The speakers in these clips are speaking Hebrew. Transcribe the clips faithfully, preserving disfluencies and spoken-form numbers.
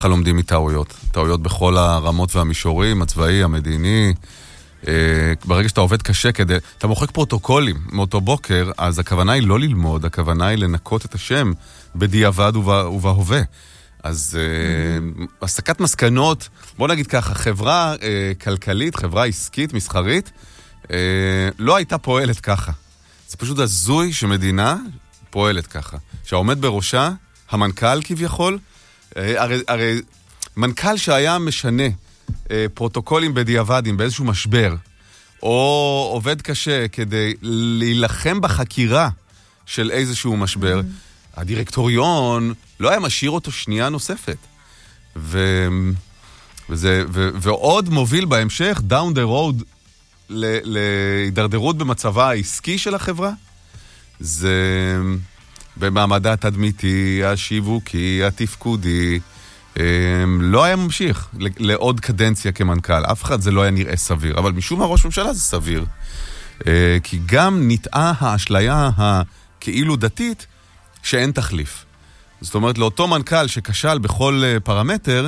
לומדים מטעויות. טעויות בכל הרמות והמישורים, הצבאי, המדיני. ברגע שאתה עובד קשה כדי... אתה מוחק פרוטוקולים מאותו בוקר, אז הכוונה היא לא ללמוד, הכוונה היא לנקות את השם בדיעבד ובהווה. אז הסקת מסקנות, בוא נגיד ככה, חברה כלכלית, חברה עסקית, מסחרית, לא הייתה פועלת ככה. זה פשוט הזוי שמדינה פועלת ככה. שהעומד בראשה, המנכ"ל כביכול, הרי, הרי מנכ"ל שהיה משנה פרוטוקולים בדיעבדים באיזשהו משבר, או עובד קשה כדי להילחם בחקירה של איזשהו משבר, הדירקטוריון לא היה משאיר אותו שנייה נוספת. ו... וזה, ו... ועוד מוביל בהמשך, down the road, ל... להידרדרות במצבה העסקי של החברה. זה במעמדה התדמיתי, השיווקי, התפקודי, לא היה ממשיך לעוד קדנציה כמנכ"ל. אף אחד זה לא היה נראה סביר, אבל משום הראש ממשלה זה סביר. כי גם נטעה האשליה הכאילו דתית שאין תחליף. זאת אומרת, לאותו מנכ"ל שכשל בכל פרמטר,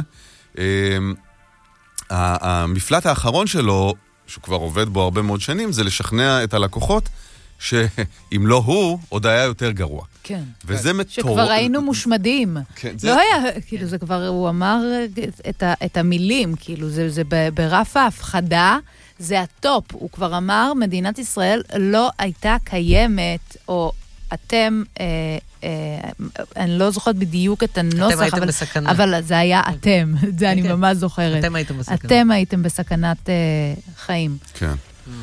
המפלט האחרון שלו, שהוא כבר עובד בו הרבה מאוד שנים, זה לשכנע את הלקוחות שאם לא הוא, עוד היה יותר גרוע. כן. וזה מטור... שכבר היינו מושמדים. כן, לא היה, כאילו, זה כבר, הוא אמר את, ה, את המילים, כאילו, זה, זה ברף ההפחדה, זה הטופ. הוא כבר אמר, מדינת ישראל לא הייתה קיימת, או אתם, אה, אה, אני לא זוכרת בדיוק את הנוסח, אתם הייתם אבל, בסכנה. אבל זה היה אתם, זה אני ממש זוכרת. אתם הייתם בסכנה. אתם הייתם בסכנת אה, חיים. כן.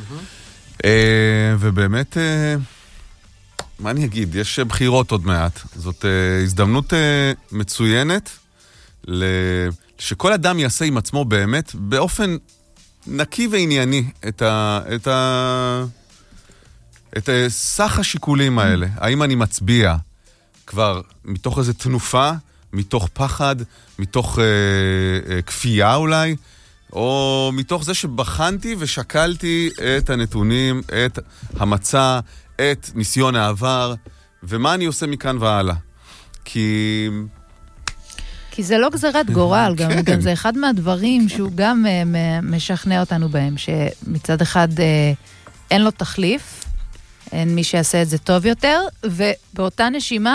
ובאמת, מה אני אגיד? יש בחירות עוד מעט. זאת הזדמנות מצוינת שכל אדם יעשה עם עצמו באמת באופן נקי וענייני את ה... את ה... את סך השיקולים האלה. האם אני מצביע כבר מתוך איזו תנופה, מתוך פחד, מתוך אה, אה, כפייה אולי, או מתוך זה שבחנתי ושקלתי את הנתונים, את המצע, את ניסיון העבר, ומה אני עושה מכאן והלאה. כי... כי זה לא גזרת גורל, גם, כן. גם זה אחד מהדברים שהוא גם uh, משכנע אותנו בהם, שמצד אחד uh, אין לו תחליף, אין מי שיעשה את זה טוב יותר, ובאותה נשימה,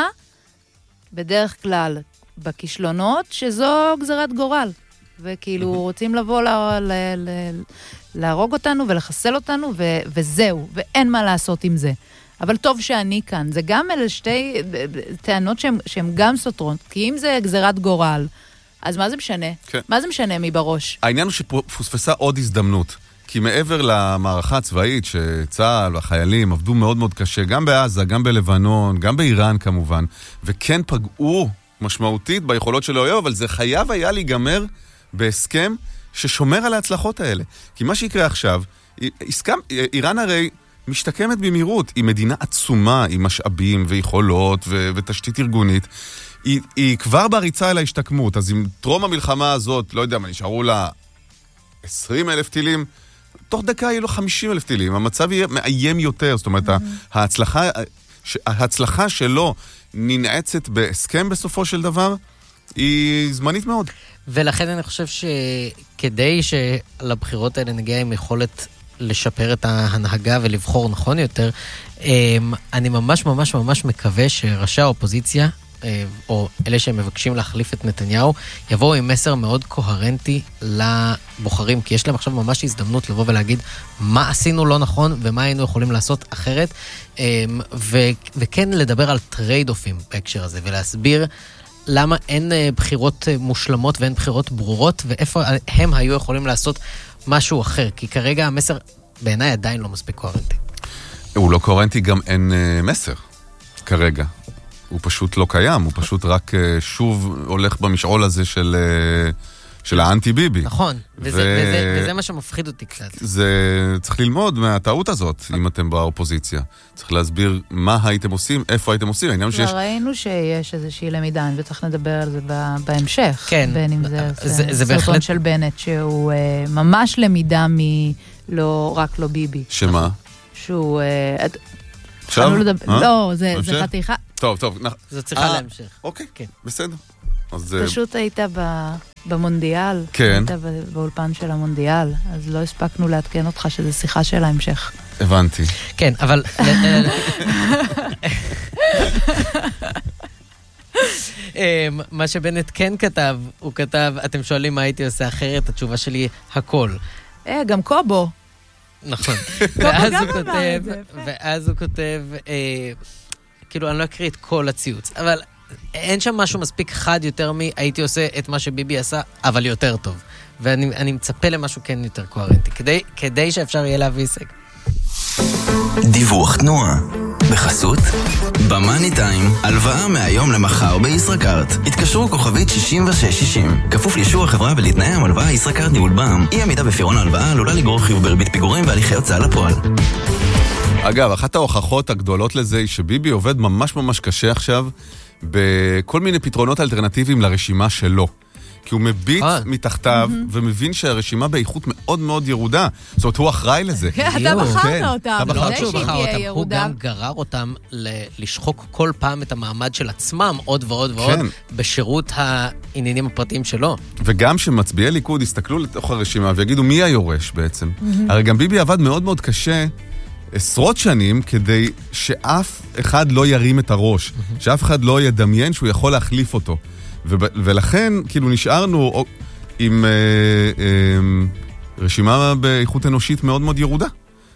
בדרך כלל, בכישלונות, שזו גזרת גורל. וכאילו רוצים לבוא לה, לה, לה, להרוג אותנו ולחסל אותנו, ו, וזהו, ואין מה לעשות עם זה. אבל טוב שאני כאן. זה גם אלה שתי טענות שהן, שהן גם סותרות, כי אם זה גזרת גורל, אז מה זה משנה? כן. מה זה משנה מי בראש? העניין הוא שפוספסה עוד הזדמנות, כי מעבר למערכה הצבאית שצה"ל והחיילים עבדו מאוד מאוד קשה, גם בעזה, גם בלבנון, גם באיראן כמובן, וכן פגעו משמעותית ביכולות של האויב, אבל זה חייב היה להיגמר בהסכם ששומר על ההצלחות האלה. כי מה שיקרה עכשיו, הסכם, איראן הרי משתקמת במהירות, היא מדינה עצומה, עם משאבים ויכולות ו- ותשתית ארגונית, היא, היא כבר בריצה אל ההשתקמות, אז אם טרום המלחמה הזאת, לא יודע מה, נשארו לה עשרים אלף טילים, תוך דקה יהיו לו חמישים אלף טילים, המצב יהיה מאיים יותר, זאת אומרת, mm-hmm. ההצלחה, ההצלחה שלו ננעצת בהסכם בסופו של דבר, היא זמנית מאוד. ולכן אני חושב שכדי שלבחירות האלה נגיע עם יכולת לשפר את ההנהגה ולבחור נכון יותר, אני ממש ממש ממש מקווה שראשי האופוזיציה, או אלה שהם מבקשים להחליף את נתניהו, יבואו עם מסר מאוד קוהרנטי לבוחרים, כי יש להם עכשיו ממש הזדמנות לבוא ולהגיד מה עשינו לא נכון ומה היינו יכולים לעשות אחרת, ו- וכן לדבר על טרייד-אופים בהקשר הזה, ולהסביר למה אין בחירות מושלמות ואין בחירות ברורות, ואיפה הם היו יכולים לעשות משהו אחר, כי כרגע המסר בעיניי עדיין לא מספיק קוהרנטי. הוא לא קוהרנטי, גם אין מסר כרגע. הוא פשוט לא קיים, הוא פשוט רק שוב הולך במשעול הזה של, של האנטי-ביבי. נכון, וזה, ו... וזה, וזה מה שמפחיד אותי קצת. זה צריך ללמוד מהטעות הזאת, אם אתם באופוזיציה. צריך להסביר מה הייתם עושים, איפה הייתם עושים. העניין שיש... ראינו שיש איזושהי למידה, וצריך לדבר על זה בהמשך. כן. בין אם זה, זה, זה, זה סרטון בהחלט... של בנט, שהוא uh, ממש למידה מלא, רק לא ביבי. שמה? שהוא... Uh, עכשיו? לדבר... לא, זה, זה חתיכה. טוב, טוב. זו צריכה להמשך. אוקיי, בסדר. אז... פשוט היית במונדיאל. כן. היית באולפן של המונדיאל, אז לא הספקנו לעדכן אותך שזה שיחה של ההמשך. הבנתי. כן, אבל... מה שבנט כן כתב, הוא כתב, אתם שואלים מה הייתי עושה אחרת, התשובה שלי, הכל. אה, גם קובו. נכון. ואז הוא כותב, ואז הוא כותב, כאילו, אני לא אקריא את כל הציוץ, אבל אין שם משהו מספיק חד יותר מי, הייתי עושה את מה שביבי עשה, אבל יותר טוב. ואני מצפה למשהו כן יותר קוהרנטי, כדי, כדי שאפשר יהיה להביא הישג. דיווח תנועה בחסות במאני טיים, הלוואה מהיום למחר בישראכרט. התקשרו כוכבית שישים ושש שישים. כפוף לאישור החברה ולתנאי המלוואה. ישראכרט ניהול בע"מ. אי עמידה בפירעון ההלוואה עלולה לגרור חיוב בריבית פיגורים והליכי הוצאה לפועל. אגב, אחת ההוכחות הגדולות לזה היא שביבי עובד ממש ממש קשה עכשיו בכל מיני פתרונות אלטרנטיביים לרשימה שלו. כי הוא מביט מתחתיו ומבין שהרשימה באיכות מאוד מאוד ירודה. זאת אומרת, הוא אחראי לזה. אתה בחרת אותם. לא רק שהוא בחר אותם, הוא גם גרר אותם לשחוק כל פעם את המעמד של עצמם עוד ועוד ועוד בשירות העניינים הפרטיים שלו. וגם שמצביעי ליכוד יסתכלו לתוך הרשימה ויגידו מי היורש בעצם. הרי גם ביבי עבד מאוד מאוד קשה עשרות שנים כדי שאף אחד לא ירים את הראש, שאף אחד לא ידמיין שהוא יכול להחליף אותו. ולכן, כאילו, נשארנו עם אה, אה, רשימה באיכות אנושית מאוד מאוד ירודה.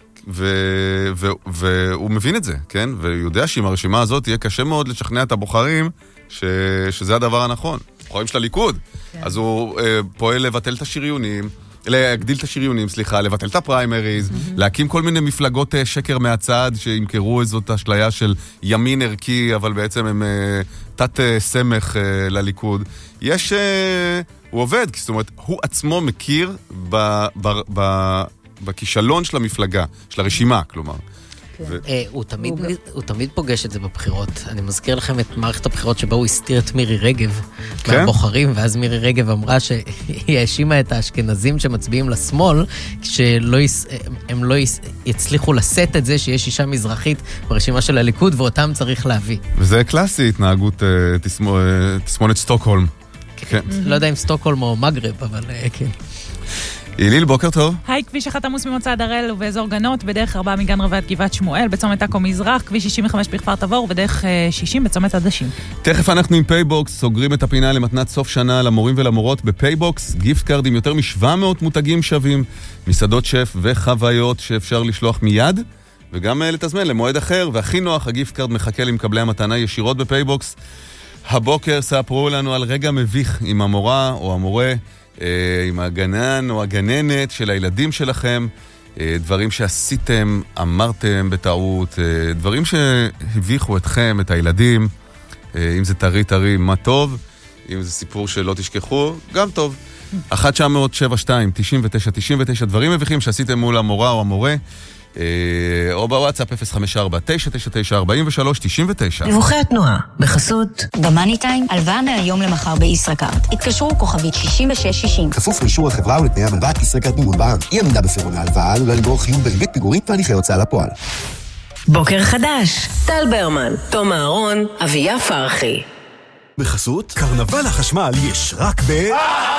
ו- ו- והוא מבין את זה, כן? ויודע שעם הרשימה הזאת יהיה קשה מאוד לשכנע את הבוחרים ש- שזה הדבר הנכון. בוחרים של הליכוד. כן. אז הוא אה, פועל לבטל את השריונים, להגדיל את השריונים, סליחה, לבטל את הפריימריז, mm-hmm. להקים כל מיני מפלגות שקר מהצד שימכרו איזאת אשליה של ימין ערכי, אבל בעצם הם תת סמך לליכוד. יש, הוא עובד, זאת אומרת, הוא עצמו מכיר ב, ב, ב, בכישלון של המפלגה, של הרשימה, כלומר. הוא תמיד פוגש את זה בבחירות. אני מזכיר לכם את מערכת הבחירות שבה הוא הסתיר את מירי רגב מהבוחרים, ואז מירי רגב אמרה שהיא האשימה את האשכנזים שמצביעים לשמאל, שהם לא יצליחו לשאת את זה שיש אישה מזרחית ברשימה של הליכוד, ואותם צריך להביא. וזה קלאסי, התנהגות תסמונת סטוקהולם. לא יודע אם סטוקהולם או מגרב, אבל כן. איליל, בוקר טוב. היי, כביש אחת עמוס ממוצא דרל ובאזור גנות, בדרך ארבע מגן רבי עד גבעת שמואל, בצומת עכו מזרח, כביש שישים וחמש בכפר תבור, ובדרך שישים בצומת עדשים. תכף אנחנו עם פייבוקס, סוגרים את הפינה למתנת סוף שנה למורים ולמורות בפייבוקס, גיפט קארד עם יותר מ-שבע מאות מותגים שווים, מסעדות שף וחוויות שאפשר לשלוח מיד, וגם לתזמן למועד אחר, והכי נוח, הגיפט קארד מחכה למקבלי המתנה ישירות בפייבוקס. הבוקר ספרו לנו על רגע מביך עם המורה או המורה, עם הגנן או הגננת של הילדים שלכם, דברים שעשיתם, אמרתם בטעות, דברים שהביכו אתכם, את הילדים, אם זה טרי טרי, מה טוב, אם זה סיפור שלא תשכחו, גם טוב. אחת תשע אפס שבע שתיים תשעים ותשע תשעים ותשע, דברים מביכים שעשיתם מול המורה או המורה, או בוואטסאפ אפס חמש ארבע תשע תשע תשע ארבעים ושלוש תשעים ותשע. דיווחי התנועה בחסות במאני טיים, הלוואה מהיום למחר בישראכרט. התקשרו כוכבית שישים ושש שישים. כפוף לאישור החברה ולתנאי המלוואה. ישראכרט ניהול בע"מ. אי עמידה בפירעון ההלוואה עלולה לגרור חיוב בריבית פיגורים והליכי הוצאה לפועל. בוקר חדש. טל ברמן, תום אהרון, אביה פרחי. בחסות קרנבל החשמל יש רק ב...